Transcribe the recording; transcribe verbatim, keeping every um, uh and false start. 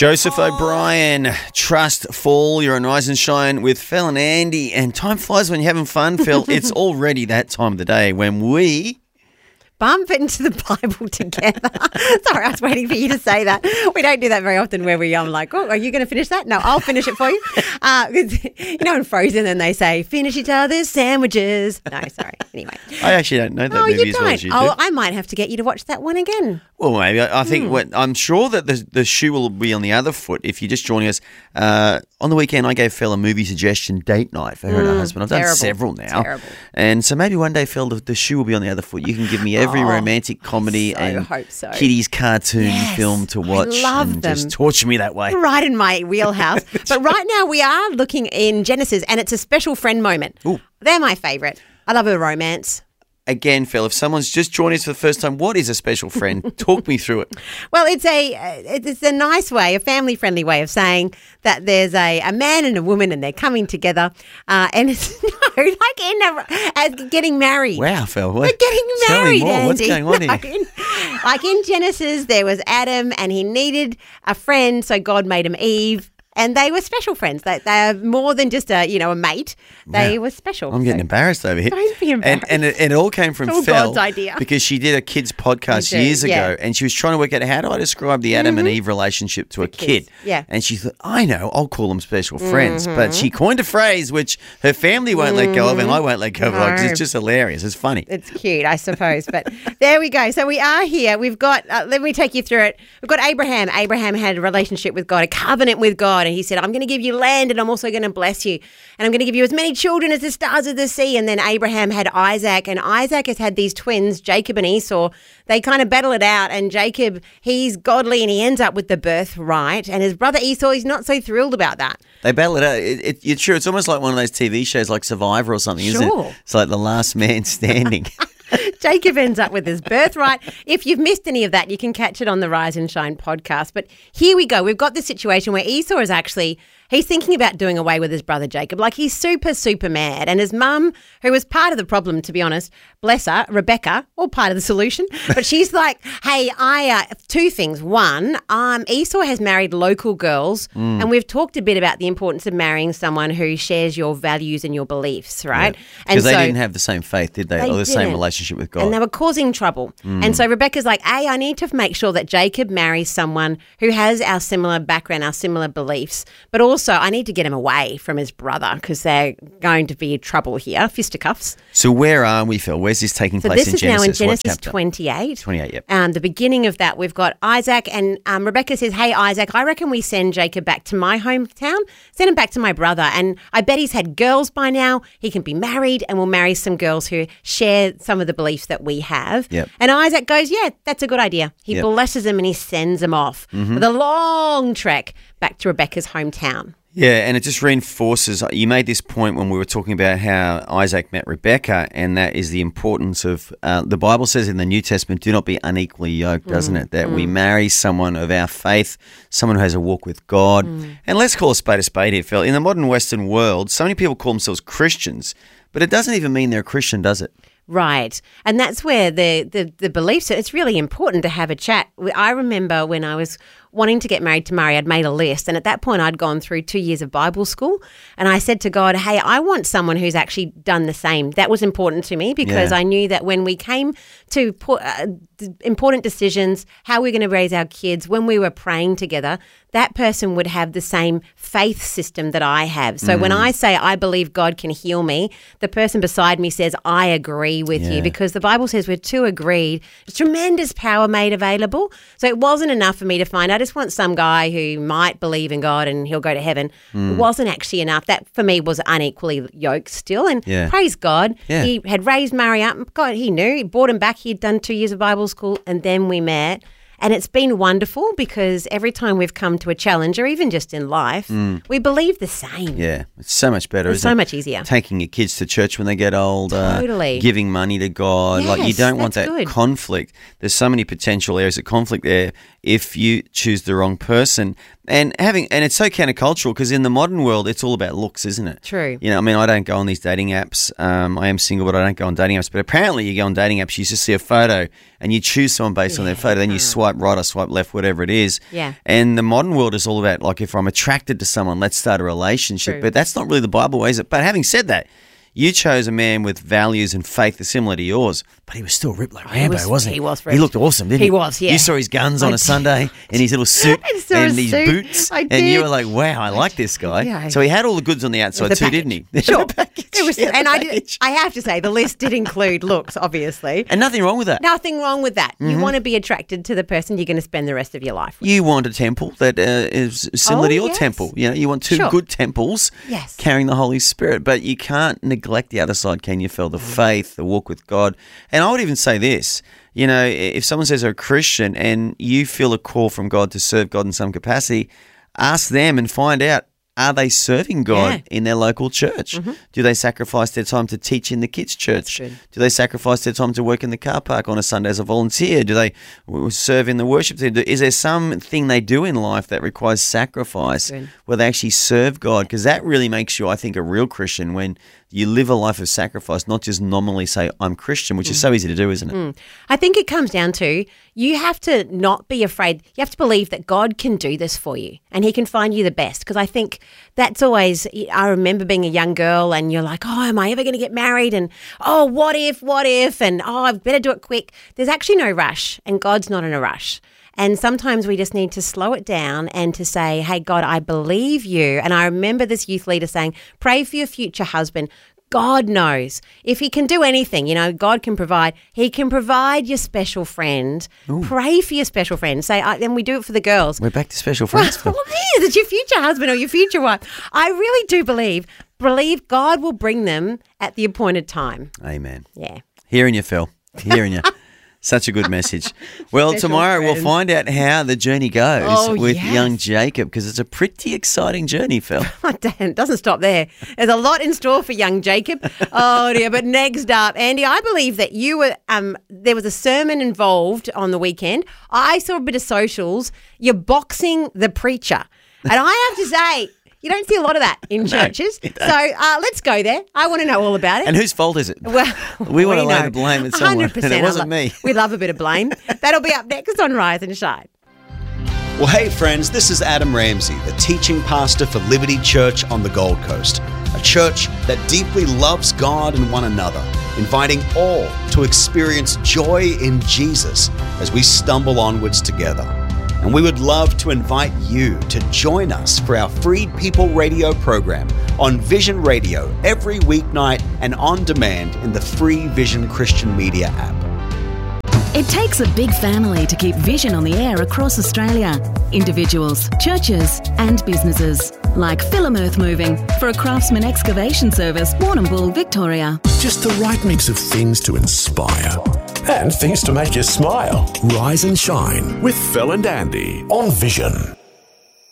Joseph O'Brien, Trust Fall. You're on Rise and Shine with Phil and Andy. And time flies when you're having fun, Phil. It's already that time of the day when we... bump into the Bible together. Sorry, I was waiting for you to say that. We don't do that very often where we, I'm like, oh, are you going to finish that? No, I'll finish it for you. Uh, you know, in Frozen, then they say, finish each other's sandwiches. No, sorry. Anyway. I actually don't know that oh, movie you as don't. well as you do. Oh, I might have to get you to watch that one again. Well, maybe. I, I think Hmm. what, I'm sure that the the shoe will be on the other foot if you're just joining us. Uh, on the weekend, I gave Phil a movie suggestion date night for her and her husband. I've done terrible. several now. Terrible. And so maybe one day, Phil, the, the shoe will be on the other foot. You can give me every Oh, romantic comedy so and hope so. kiddies cartoon Yes, film to I watch love and them. just torture me that way. Right in my wheelhouse. But right now we are looking in Genesis and it's a special friend moment. Ooh. They're my favourite. I love a romance. Again, Phil, if someone's just joined us for the first time, what is a special friend? Talk me through it. Well, it's a it's a nice way, a family-friendly way of saying that there's a, a man and a woman and they're coming together uh, and it's, no, like in a, as getting married. Wow, Phil. What? They're getting Tell married, me more. What's Andy. going on No, here? in- like in Genesis, there was Adam and he needed a friend, so God made him Eve. And they were special friends. They, they're more than just a, you know, a mate. They Wow. were special. I'm getting So- embarrassed over here. Don't be embarrassed. And, and, it, and it all came from It's all Phil God's idea. because she did a kids podcast You do, years yeah. ago and she was trying to work out how do I describe the Adam and Eve relationship to a kids, kid. yeah. And she thought, I know, I'll call them special friends. But she coined a phrase which her family won't let go of and I won't let go of because No. it's just hilarious. It's funny. It's cute, I suppose. But there we go. So we are here. We've got, uh, let me take you through it. We've got Abraham. Abraham had a relationship with God, a covenant with God. And he said, I'm going to give you land and I'm also going to bless you. And I'm going to give you as many children as the stars of the sea. And then Abraham had Isaac. And Isaac has had these twins, Jacob and Esau. They kind of battle it out. And Jacob, he's godly and he ends up with the birthright. And his brother Esau, he's not so thrilled about that. They battle it out. It, it, it's sure. It's almost like one of those T V shows like Survivor or something, isn't Sure. it? It's like the last man standing. Jacob ends up with his birthright. If you've missed any of that, you can catch it on the Rise and Shine podcast. But here we go. We've got the situation where Esau is actually, he's thinking about doing away with his brother Jacob. Like he's super, super mad. And his mum, who was part of the problem, to be honest, bless her, Rebecca, all part of the solution. But she's like, hey, I, uh, two things. One, um, Esau has married local girls. And we've talked a bit about the importance of marrying someone who shares your values and your beliefs, right? And Because they so- didn't have the same faith, did they? They or the same didn't. relationship with God. and they were causing trouble. And so Rebecca's like, A, I need to make sure that Jacob marries someone who has our similar background, our similar beliefs. But also, I need to get him away from his brother because they're going to be trouble here, fisticuffs. So where are we, Phil? Where's this taking So place this in is Genesis? now in What Genesis chapter? twenty-eight. twenty-eight, yep. Um, the beginning of that, we've got Isaac and um, Rebecca says, hey, Isaac, I reckon we send Jacob back to my hometown, send him back to my brother. And I bet he's had girls by now. He can be married and we'll marry some girls who share some of the beliefs that we have. Yep. And Isaac goes, yeah, that's a good idea. He Yep. blesses him and he sends him off with a long trek back to Rebecca's hometown. Yeah, and it just reinforces, you made this point when we were talking about how Isaac met Rebecca, and that is the importance of, uh, the Bible says in the New Testament, do not be unequally yoked, doesn't it? That we marry someone of our faith, someone who has a walk with God. And let's call a spade a spade here, Phil. In the modern Western world, so many people call themselves Christians, but it doesn't even mean they're a Christian, does it? Right. And that's where the, the, the beliefs, it's really important to have a chat. I remember when I was wanting to get married to Murray, I'd made a list. And at that point, I'd gone through two years of Bible school. And I said to God, hey, I want someone who's actually done the same. That was important to me because Yeah. I knew that when we came to put uh, d- important decisions, how we're going to raise our kids, when we were praying together, that person would have the same faith system that I have. So when I say I believe God can heal me, the person beside me says, I agree with Yeah. you, because the Bible says we're two agreed. There's tremendous power made available. So it wasn't enough for me to find, I just want some guy who might believe in God and he'll go to heaven. It wasn't actually enough. That for me was unequally yoked still. And Yeah. praise God, Yeah. he had raised Murray up. God, he knew. He brought him back. He'd done two years of Bible school and then we met. And it's been wonderful because every time we've come to a challenge, or even just in life, we believe the same. Yeah, it's so much better, It's isn't so it? much easier. Taking your kids to church when they get older, Totally. giving money to God. like you Yes, don't want that's that good. conflict. There's so many potential areas of conflict there if you choose the wrong person. And having and it's so countercultural because in the modern world, it's all about looks, isn't it? True. You know, I mean, I don't go on these dating apps. Um, I am single, but I don't go on dating apps. But apparently, you go on dating apps, you just see a photo and you choose someone based on their photo. Then you swipe swipe right or swipe left, whatever it is. Yeah. And the modern world is all about, like, if I'm attracted to someone, let's start a relationship. True. But that's not really the Bible way, is it? But having said that, you chose a man with values and faith that's similar to yours, but he was still ripped like Rambo, was- wasn't he? he was He ripped. looked awesome, didn't he? He was, yeah. You saw his guns on I a did. Sunday and his little suit I saw and his his suit. boots, I and you did. were like, "Wow, I like this guy." Yeah. So he had all the goods on the outside The too, package. didn't he? Sure. The package. It was, Yeah, the and I did. package. I have to say, the list did include looks, obviously. And nothing wrong with that. Nothing wrong with that. You Mm-hmm. want to be attracted to the person you're going to spend the rest of your life with. You want a temple that uh, is similar Oh, to your yes. temple. You know, you want two Sure. good temples Yes. carrying the Holy Spirit, but you can't neglect the other side, can you, Phil? The faith, the walk with God. And I would even say this, you know, if someone says they're a Christian and you feel a call from God to serve God in some capacity, ask them and find out, are they serving God Yeah. in their local church? Do they sacrifice their time to teach in the kids' church? good. Do they sacrifice their time to work in the car park on a Sunday as a volunteer? Do they w- serve in the worship team? Is there something they do in life that requires sacrifice Good. where they actually serve God? Because that really makes you, I think, a real Christian when you live a life of sacrifice, not just nominally say, I'm Christian, which is so easy to do, isn't it? I think it comes down to you have to not be afraid. You have to believe that God can do this for you and he can find you the best. Because I think that's always, I remember being a young girl and you're like, oh, am I ever going to get married? And oh, what if, what if? And oh, I better do it quick. There's actually no rush and God's not in a rush. And sometimes we just need to slow it down and to say, hey, God, I believe you. And I remember this youth leader saying, pray for your future husband. God knows if he can do anything, you know, God can provide. He can provide your special friend. Pray for your special friend. Say, uh, and we do it for the girls. We're back to special friends, Phil. Well, it is. It's your future husband or your future wife. I really do believe, believe God will bring them at the appointed time. Amen. Yeah. Hearing you, Phil. Hearing you. Such a good message. Well, Special tomorrow we'll friends. find out how the journey goes Oh, with yes. young Jacob, because it's a pretty exciting journey, Phil. It doesn't stop there. There's a lot in store for young Jacob. Oh dear! But next up, Andy, I believe that you were. Um, there was a sermon involved on the weekend. I saw a bit of socials. You're boxing the preacher, and I have to say, you don't see a lot of that in churches. you don't. So uh, let's go there. I want to know all about it. And whose fault is it? Well, We want to lay know. the blame at someone, one hundred percent and it wasn't I lo- me. We love a bit of blame. That'll be up next on Rise and Shine. Well, hey, friends, this is Adam Ramsey, the teaching pastor for Liberty Church on the Gold Coast, a church that deeply loves God and one another, inviting all to experience joy in Jesus as we stumble onwards together. And we would love to invite you to join us for our Freed People radio program on Vision Radio every weeknight and on demand in the free Vision Christian Media app. It takes a big family to keep Vision on the air across Australia. Individuals, churches and businesses. Like Philum Earth Moving for a Craftsman Excavation Service, Warrnambool, Victoria. Just the right mix of things to inspire and things to make you smile. Rise and Shine with Phil and Andy on Vision.